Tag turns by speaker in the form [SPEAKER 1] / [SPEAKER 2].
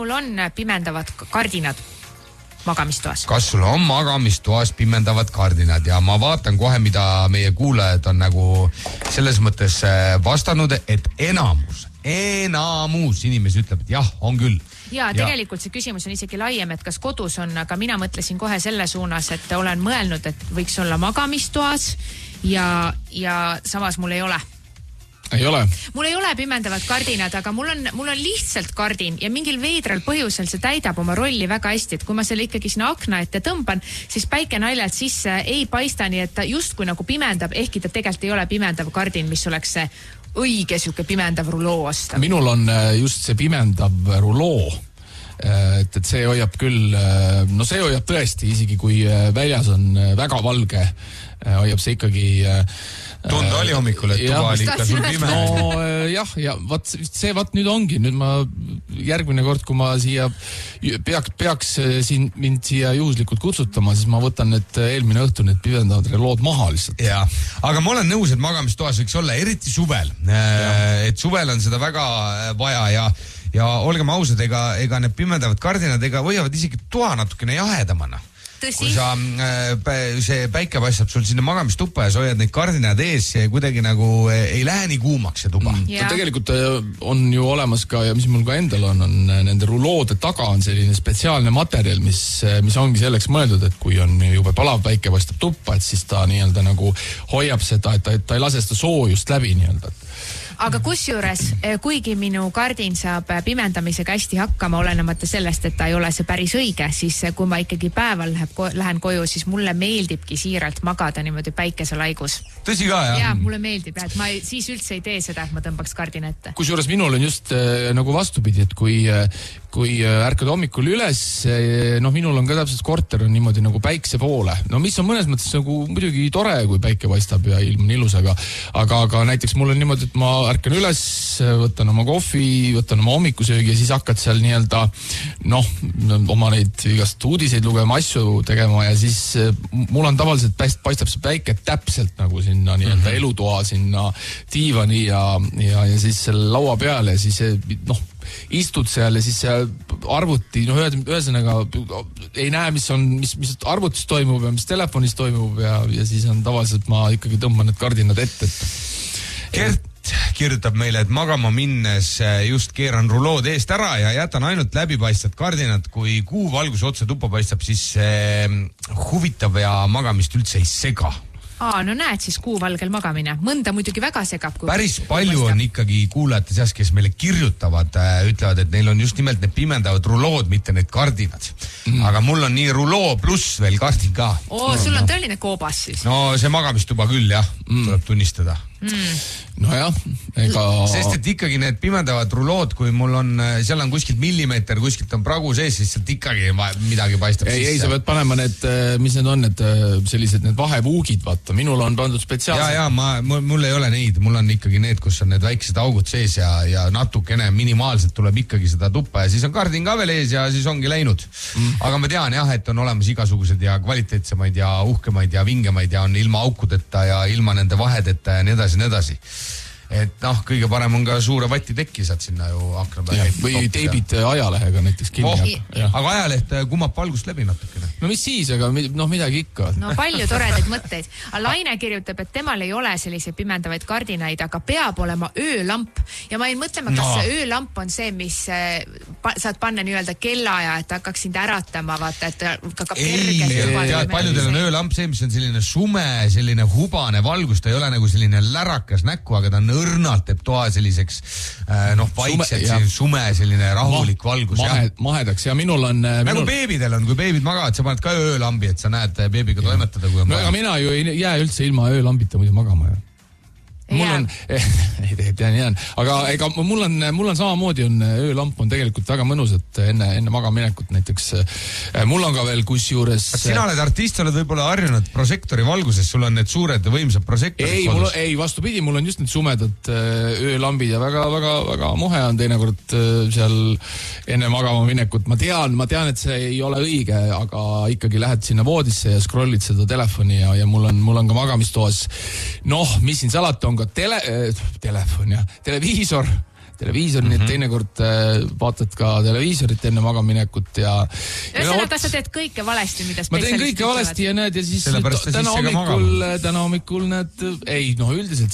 [SPEAKER 1] minul on pimendavad kardinad magamistoas?
[SPEAKER 2] Kas sul on magamistoas pimendavad kardinad? Ja ma vaatan kohe, mida meie kuulajad on nagu selles mõttes vastanud, et enamus inimesi ütleb, et jah, on küll.
[SPEAKER 1] Ja tegelikult see küsimus on isegi laiem, et kas kodus on, aga mina mõtlesin kohe selle suunas, et olen mõelnud, et võiks olla magamistoas ja samas mul ei ole.
[SPEAKER 3] Ei ole.
[SPEAKER 1] Mul ei ole pimendavad kardinad, aga mul on lihtsalt kardin ja mingil veidral põhjusel see täidab oma rolli väga hästi, et kui ma selle ikkagi sinna akna ette tõmban, siis päike naljalt sisse ei paista, nii et ta justkui nagu pimendab, ehkki ta tegelikult ei ole pimendav kardin, mis oleks see õige siuke pimendav ruloo osta.
[SPEAKER 3] Minul on just see pimendav ruloo. Et see hoiab küll, no see hoiab tõesti, isegi kui väljas on väga valge, hoiab see ikkagi
[SPEAKER 2] tunda oli hommikul, et tuba oli ikka sul pime.
[SPEAKER 3] No ja vaat nüüd ongi. Nüüd ma järgmine kord, kui ma siia peaks mind siia juhuslikult kutsutama, siis ma võtan need eelmine õhtu need pimendavad relood maha lihtsalt.
[SPEAKER 2] Ja, aga ma olen nõus, et magamistoas võiks olla, eriti suvel. Et suvel on seda väga vaja ja olgem ausad, ega need pimendavad kardinad hoiavad isegi toa natukene jahedamana.
[SPEAKER 1] Tõsi.
[SPEAKER 2] Kui sa see päike paistab sul sinna magamistuppa ja sa hoiad neid kardinad ees ja kuidagi nagu ei lähe nii kuumaks see tuba.
[SPEAKER 3] Tegelikult on ju olemas ka, ja mis mul ka endal on nende ruloode taga on selline spetsiaalne materjal, mis ongi selleks mõeldud, et kui on jube palav päike paistab tuppa, et siis ta nii-öelda nagu hoiab seda, et ta ei lase seda soojust läbi nii-öelda.
[SPEAKER 1] Aga kusjuures, kuigi minu kardin saab pimendamisega hästi hakkama, olenemata sellest, et ta ei ole see päris õige, siis kui ma ikkagi päeval lähen koju, siis mulle meeldibki siiralt magada niimoodi päikeselaigus.
[SPEAKER 2] Tõsi ka, jah?
[SPEAKER 1] Jaa, mulle meeldib, et ma siis üldse ei tee seda, et ma tõmbaks kardina ette.
[SPEAKER 3] Kusjuures minul on just nagu vastupidi, et kui ärkad hommikul üles, minul on ka täpselt korter on niimoodi nagu päikse poole. No mis on mõnes mõttes nagu muidugi tore, kui päike paistab ja ilm on ilus, aga näiteks mul on niimoodi, et ma ärkan üles, võtan oma kohvi, võtan oma hommikusöögi ja siis hakkad seal nii-öelda oma neid igast uudiseid lugema, asju tegema ja siis mul on tavaliselt paistab see päike täpselt nagu sinna nii-öelda elutoa, sinna diivani ja siis selle laua peale ja siis istud seal ja siis arvuti, ühesõnaga ei näe, mis arvutis toimub ja mis telefonis toimub ja siis on tavaliselt ma ikkagi tõmban need kardinad ette.
[SPEAKER 2] Kert kirjutab meile, et magama minnes just keeran rulood eest ära ja jätan ainult läbipaistvad kardinad. Kui kuu valgus otse tuppa paistab, siis huvitav ja magamist üldse ei sega.
[SPEAKER 1] No näed siis kuuvalgel magamine. Mõnda muidugi väga segab.
[SPEAKER 2] Päris palju on ikkagi kuulajate seas, kes meile kirjutavad, ütlevad, et neil on just nimelt need pimendavad rulood, mitte need kardinad. Aga mul on nii ruloo pluss veel kardin ka.
[SPEAKER 1] Sul on tõeline koobas siis.
[SPEAKER 2] No see magamistuba küll, jah, tuleb tunnistada.
[SPEAKER 3] Nojah,
[SPEAKER 2] sest et ikkagi need pimendavad rulood, kui mul on, seal on kuskilt millimeeter, kuskilt on pragu sees, siis sealt ikkagi midagi paistab sisse.
[SPEAKER 3] Ei, sa pead panema need, mis need on, need sellised need vahepuugid, vaata, minul on pandud spetsiaalselt.
[SPEAKER 2] Ja, mul ei ole neid, mul on ikkagi need, kus on need väiksed augud sees ja natukene minimaalselt tuleb ikkagi seda tuppa ja siis on kardin ka veel ees ja siis ongi läinud. Aga ma tean jah, et on olemas igasugused ja kvaliteetsemaid ja uhkemaid ja vingemaid ja on ilma aukudeta ja ilma nende vahedeta ja nii edasi. Et kõige parem on ka suure vati tekki saad sinna ju akna peale.
[SPEAKER 3] Või teibid ajalehega näiteks kinni.
[SPEAKER 2] Aga ajaleht kumab valgust läbi natukene.
[SPEAKER 3] No mis siis, aga midagi ikka.
[SPEAKER 1] No palju toredaid mõtteid. Laine kirjutab, et temal ei ole selliseid pimendavaid kardinaid, aga peab olema öölamp. Ja ma ei mõtlema, kas see öölamp on see, mis saad panna nii-öelda kellaaja, et hakkaks sind äratama, vaata, et ka kergelt.
[SPEAKER 2] Paljudel on öölamp see, mis on selline sume, selline hubane valgus, ta ei ole nagu selline lärakas näkku, aga ta on õrnalt teeb toa selliseks vaikselt, sume, selline rahulik valgus.
[SPEAKER 3] Mahedaks ja minul on...
[SPEAKER 2] Nagu beebidel on, kui beebid magavad, sa paned ka öölambi, et sa näed beebiga toimetada, kui on
[SPEAKER 3] vaja. Aga mina ju ei jää üldse ilma öölambita muidu magama. Mul on, aga mul on samamoodi öölamp on tegelikult väga mõnus, et enne magaminekut näiteks mul on ka veel kusjuures...
[SPEAKER 2] Sina oled artist, oled võib-olla harjunud prožektori valguses, sul on need suured võimsad prožektorid.
[SPEAKER 3] Ei, vastupidi, mul on just need sumedad öölambid ja väga muhe on teinekord seal enne magama minekut. Ma tean, et see ei ole õige, aga ikkagi lähed sinna voodisse ja scrollid seda telefoni ja mul on ka magamistoas, mis siin salata on ka telefon ja televiisor televiisor, nii et teinekord vaatad ka televiisorit enne magaminekut ja
[SPEAKER 1] ühesõnaga, sa teed kõike valesti, mida
[SPEAKER 3] ma teen kõike valesti ja näed ja siis
[SPEAKER 2] Sellepärast
[SPEAKER 3] täna hommikul näed, ei üldiselt